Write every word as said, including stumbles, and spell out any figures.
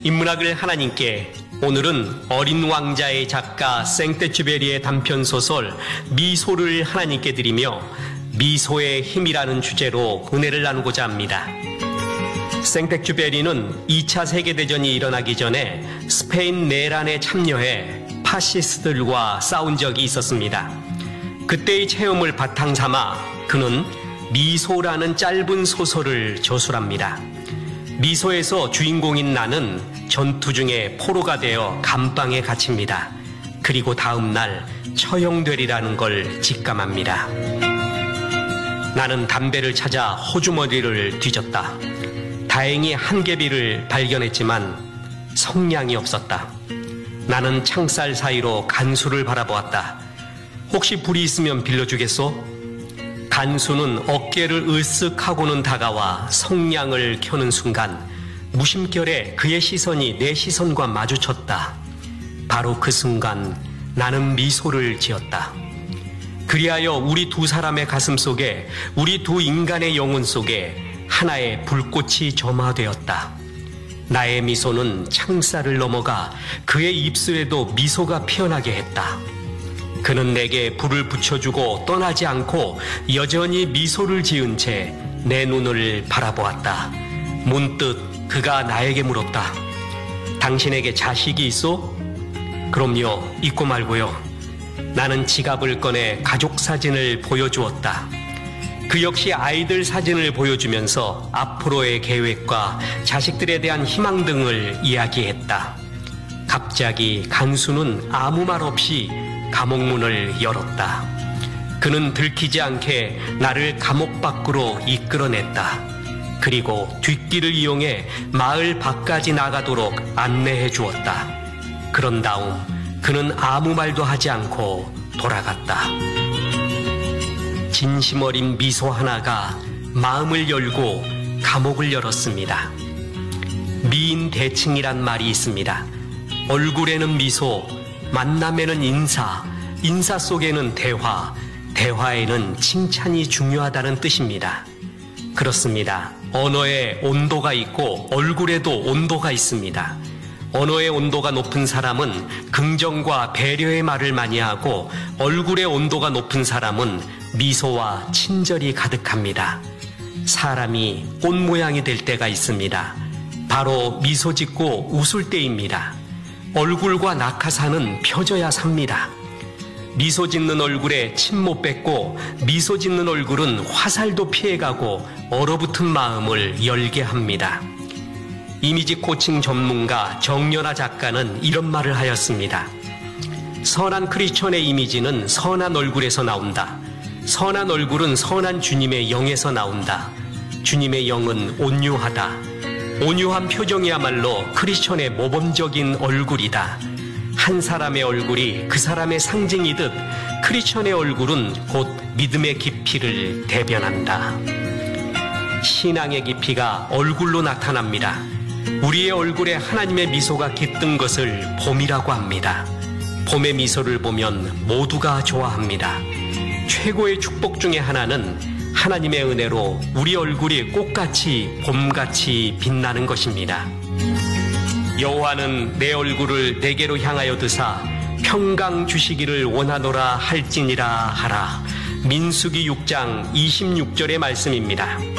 인문학을 하나님께, 오늘은 어린 왕자의 작가 생떼쥐베리의 단편소설 미소를 하나님께 드리며 미소의 힘이라는 주제로 은혜를 나누고자 합니다. 생떼쥐베리는 이 차 세계대전이 일어나기 전에 스페인 내란에 참여해 파시스트들과 싸운 적이 있었습니다. 그때의 체험을 바탕 삼아 그는 미소라는 짧은 소설을 저술합니다. 미소에서 주인공인 나는 전투 중에 포로가 되어 감방에 갇힙니다. 그리고 다음 날 처형되리라는 걸 직감합니다. 나는 담배를 찾아 호주머니를 뒤졌다. 다행히 한 개비를 발견했지만 성냥이 없었다. 나는 창살 사이로 간수를 바라보았다. 혹시 불이 있으면 빌려주겠소? 간수는 어깨를 으쓱하고는 다가와 성냥을 켜는 순간 무심결에 그의 시선이 내 시선과 마주쳤다. 바로 그 순간 나는 미소를 지었다. 그리하여 우리 두 사람의 가슴 속에, 우리 두 인간의 영혼 속에 하나의 불꽃이 점화되었다. 나의 미소는 창살을 넘어가 그의 입술에도 미소가 피어나게 했다. 그는 내게 불을 붙여주고 떠나지 않고 여전히 미소를 지은 채 내 눈을 바라보았다. 문득 그가 나에게 물었다. 당신에게 자식이 있소? 그럼요, 있고 말고요. 나는 지갑을 꺼내 가족 사진을 보여주었다. 그 역시 아이들 사진을 보여주면서 앞으로의 계획과 자식들에 대한 희망 등을 이야기했다. 갑자기 간수는 아무 말 없이 감옥문을 열었다. 그는 들키지 않게 나를 감옥 밖으로 이끌어냈다. 그리고 뒷길을 이용해 마을 밖까지 나가도록 안내해 주었다. 그런 다음 그는 아무 말도 하지 않고 돌아갔다. 진심 어린 미소 하나가 마음을 열고 감옥을 열었습니다. 미인 대칭이란 말이 있습니다. 얼굴에는 미소, 만남에는 인사, 인사 속에는 대화, 대화에는 칭찬이 중요하다는 뜻입니다. 그렇습니다. 언어에 온도가 있고 얼굴에도 온도가 있습니다. 언어의 온도가 높은 사람은 긍정과 배려의 말을 많이 하고 얼굴의 온도가 높은 사람은 미소와 친절이 가득합니다. 사람이 꽃 모양이 될 때가 있습니다. 바로 미소 짓고 웃을 때입니다. 얼굴과 낙하산은 펴져야 삽니다. 미소 짓는 얼굴에 침 못 뱉고 미소 짓는 얼굴은 화살도 피해가고 얼어붙은 마음을 열게 합니다. 이미지 코칭 전문가 정연아 작가는 이런 말을 하였습니다. 선한 크리스천의 이미지는 선한 얼굴에서 나온다. 선한 얼굴은 선한 주님의 영에서 나온다. 주님의 영은 온유하다. 온유한 표정이야말로 크리스천의 모범적인 얼굴이다. 한 사람의 얼굴이 그 사람의 상징이듯 크리스천의 얼굴은 곧 믿음의 깊이를 대변한다. 신앙의 깊이가 얼굴로 나타납니다. 우리의 얼굴에 하나님의 미소가 깃든 것을 봄이라고 합니다. 봄의 미소를 보면 모두가 좋아합니다. 최고의 축복 중에 하나는 하나님의 은혜로 우리 얼굴이 꽃같이 봄같이 빛나는 것입니다. 여호와는 내 얼굴을 내게로 향하여 드사 평강 주시기를 원하노라 할지니라 하라. 민수기 육 장 이십육 절의 말씀입니다.